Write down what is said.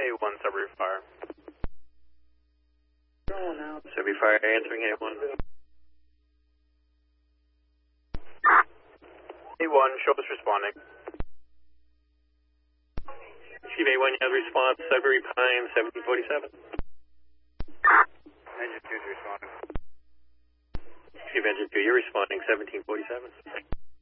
A1, Sudbury Fire. Going out. Sudbury Fire answering A1. A1, show us responding. Chief A1, you have a response, Sudbury Pine, 1747. Engine 2's responding. Chief Engine 2, you're responding, 1747.